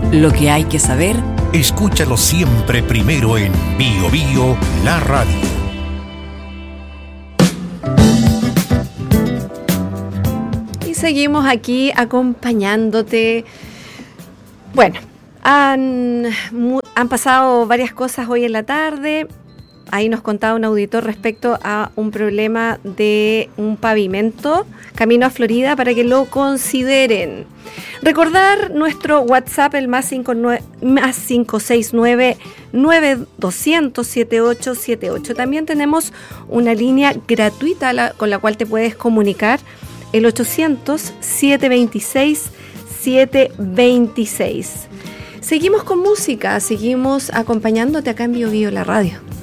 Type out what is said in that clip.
Lo que hay que saber, escúchalo siempre primero en Bio Bio, la radio. Y seguimos aquí acompañándote. Bueno, han pasado varias cosas hoy en la tarde. Ahí nos contaba un auditor respecto a un problema de un pavimento camino a Florida para que lo consideren. Recordar nuestro WhatsApp, el más 569-9200-7878. También tenemos una línea gratuita con la cual te puedes comunicar, el 800-726-726. Seguimos con música, seguimos acompañándote acá en Bio Bio, la radio.